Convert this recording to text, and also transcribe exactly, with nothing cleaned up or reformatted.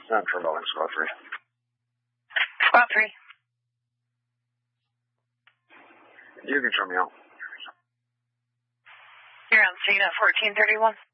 Central Building, Squad three. Squad three. You can turn me out. You're on scene at fourteen thirty-one.